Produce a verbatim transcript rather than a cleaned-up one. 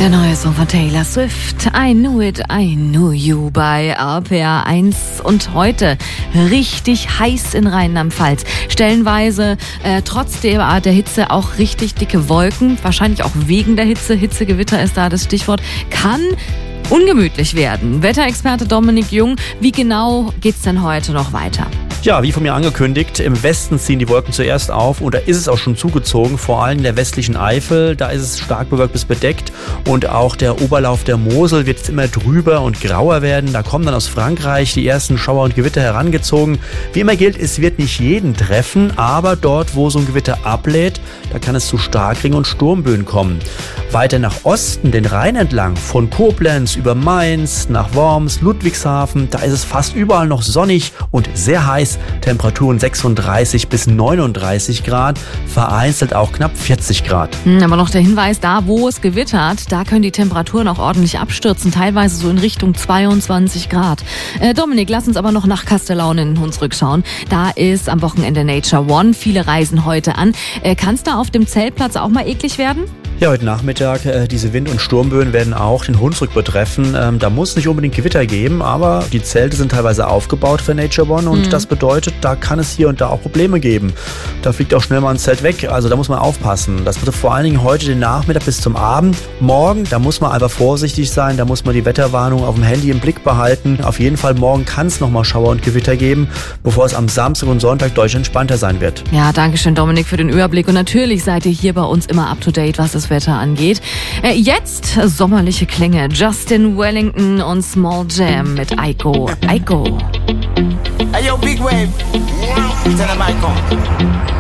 Der neue Song von Taylor Swift, I Knew It, I Knew You bei R P R eins. Und heute richtig heiß in Rheinland-Pfalz. Stellenweise äh, trotz der, der Hitze auch richtig dicke Wolken. Wahrscheinlich auch wegen der Hitze. Hitzegewitter ist da das Stichwort. Kann ungemütlich werden. Wetterexperte Dominik Jung, wie genau geht's denn heute noch weiter? Ja, wie von mir angekündigt, im Westen ziehen die Wolken zuerst auf und da ist es auch schon zugezogen, vor allem in der westlichen Eifel, da ist es stark bewölkt bis bedeckt und auch der Oberlauf der Mosel wird jetzt immer drüber und grauer werden. Da kommen dann aus Frankreich die ersten Schauer und Gewitter herangezogen. Wie immer gilt, es wird nicht jeden treffen, aber dort, wo so ein Gewitter ablädt, da kann es zu Starkregen und Sturmböen kommen. Weiter nach Osten, den Rhein entlang, von Koblenz über Mainz nach Worms, Ludwigshafen, da ist es fast überall noch sonnig und sehr heiß. Temperaturen sechsunddreißig bis neununddreißig Grad, vereinzelt auch knapp vierzig Grad. Aber noch der Hinweis, da wo es gewittert, da können die Temperaturen auch ordentlich abstürzen, teilweise so in Richtung zweiundzwanzig Grad. Äh, Dominik, lass uns aber noch nach Kastellaun in den Hunsrück schauen. Da ist am Wochenende Nature One, viele reisen heute an. Äh, kann es da auf dem Zeltplatz auch mal eklig werden? Ja, heute Nachmittag, äh, diese Wind- und Sturmböen werden auch den Hunsrück betreffen. Ähm, da muss es nicht unbedingt Gewitter geben, aber die Zelte sind teilweise aufgebaut für Nature One und mhm. das bedeutet, da kann es hier und da auch Probleme geben. Da fliegt auch schnell mal ein Zelt weg, also da muss man aufpassen. Das betrifft vor allen Dingen heute den Nachmittag bis zum Abend. Morgen, da muss man einfach vorsichtig sein, da muss man die Wetterwarnung auf dem Handy im Blick behalten. Auf jeden Fall morgen kann es nochmal Schauer und Gewitter geben, bevor es am Samstag und Sonntag deutlich entspannter sein wird. Ja, danke schön Dominik für den Überblick und natürlich seid ihr hier bei uns immer up to date, was das Wetter angeht. Äh, jetzt sommerliche Klänge. Justin Wellington und Small Jam mit Aiko. Aiko. Hey yo, Big Wave. Tell them Aiko.